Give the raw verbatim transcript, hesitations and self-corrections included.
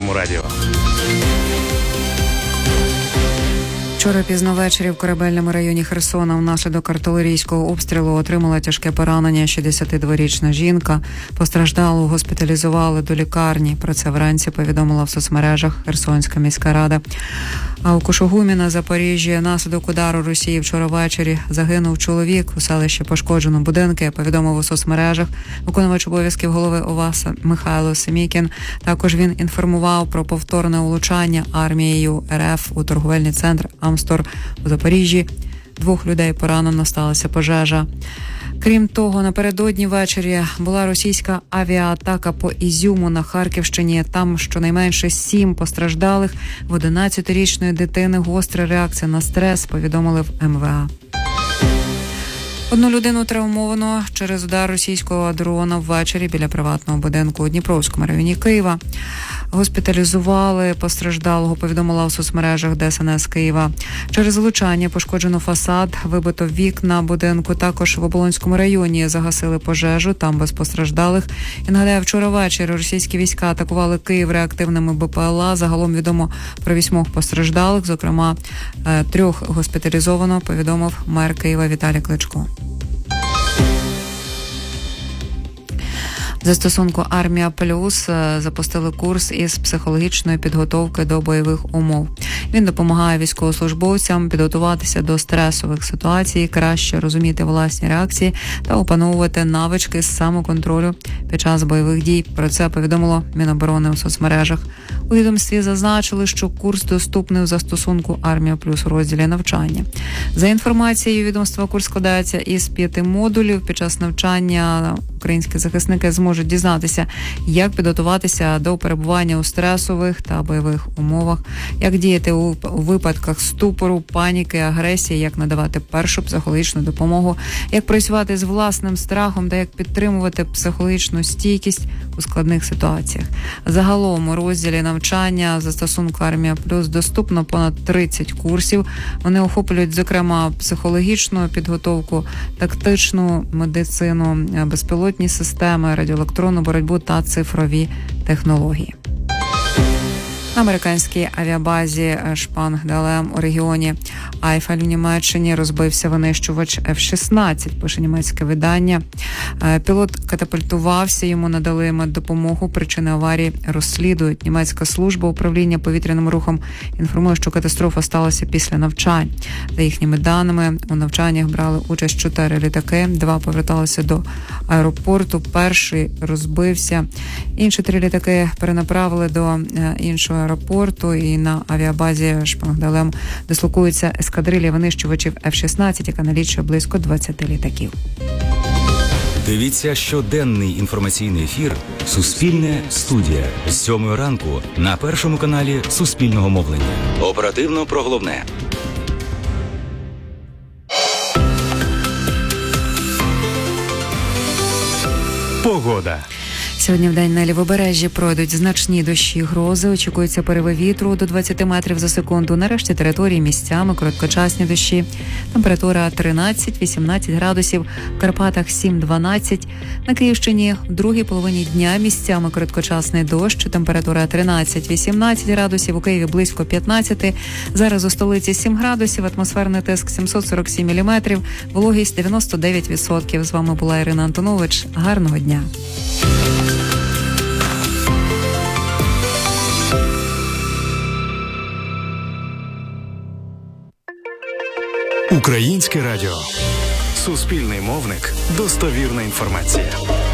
Першому радіо. Вчора пізно ввечері в Корабельному районі Херсона внаслідок артилерійського обстрілу отримала тяжке поранення шістдесятидворічна жінка. Постраждалу госпіталізували до лікарні. Про це вранці повідомила в соцмережах Херсонська міська рада. А у Кушугумі на Запоріжжі внаслідок удару Росії вчора ввечері загинув чоловік. У селищі пошкоджено будинки, повідомив у соцмережах виконувач обов'язків голови ОВАС Михайло Семікін. Також він інформував про повторне влучання армією РФ у торговельний центр Амстор у Запоріжжі. Двох людей поранено, сталася пожежа. Крім того, напередодні ввечері була російська авіаатака по Ізюму на Харківщині. Там щонайменше сім постраждалих. В одинадцятирічної дитини гостра реакція на стрес, повідомили в ем ве а. Одну людину травмовано через удар російського дрона ввечері біля приватного будинку у Дніпровському районі Києва. Госпіталізували постраждалого, повідомила у соцмережах Де Ес Ен Ес Києва. Через влучання пошкоджено фасад, вибито вікна будинку. Також в Оболонському районі загасили пожежу, там без постраждалих. І нагадаю, вчора ввечері російські війська атакували Київ реактивними Бе Пе Ел А. Загалом відомо про вісьмох постраждалих, зокрема трьох госпіталізовано, повідомив мер Києва Віталій Кличко. Застосунку «Армія Плюс» запустили курс із психологічної підготовки до бойових умов. Він допомагає військовослужбовцям підготуватися до стресових ситуацій, краще розуміти власні реакції та опановувати навички самоконтролю під час бойових дій. Про це повідомило Міноборони у соцмережах. У відомстві зазначили, що курс доступний у застосунку «Армія Плюс» у розділі навчання. За інформацією відомства, курс складається із п'яти модулів. Під час навчання українські захисники зможуть дізнатися, як підготуватися до перебування у стресових та бойових умовах, як діяти у випадках ступору, паніки, агресії, як надавати першу психологічну допомогу, як працювати з власним страхом та як підтримувати психологічну стійкість у складних ситуаціях. Загалом у розділі навчання застосунку «Армія Плюс» доступно понад тридцять курсів. Вони охоплюють, зокрема, психологічну підготовку, тактичну медицину, безпілотні системи, радіоелектронну боротьбу та цифрові технології. На американській авіабазі Шпангдалем у регіоні Айфель в Німеччині розбився винищувач Еф шістнадцять, пише німецьке видання. Пілот катапультувався, йому надали меддопомогу, причини аварії розслідують. Німецька служба управління повітряним рухом інформує, що катастрофа сталася після навчань. За їхніми даними, у навчаннях брали участь чотири літаки, два поверталися до аеропорту, перший розбився. Інші три літаки перенаправили до іншого аеропорту, і на авіабазі Шпангдалем дислокується ескадрилля винищувачів Еф шістнадцять, яка налічує близько двадцять літаків. Дивіться щоденний інформаційний ефір «Суспільне студія» з сьомої ранку на Першому каналі Суспільного мовлення. Оперативно про головне. Погода. Сьогодні вдень на лівобережжі пройдуть значні дощі, грози. Очікується пориви вітру до двадцять метрів за секунду. На решті території місцями короткочасні дощі. Температура тринадцять-вісімнадцять градусів. В Карпатах сім-дванадцять. На Київщині в другій половині дня місцями короткочасний дощ. Температура тринадцять-вісімнадцять градусів. У Києві близько п'ятнадцять. Зараз у столиці сім градусів. Атмосферний тиск сімсот сорок сім міліметрів. Вологість дев'яносто дев'ять відсотків. З вами була Ірина Антонович. Гарного дня. Українське радіо. Суспільний мовник. Достовірна інформація.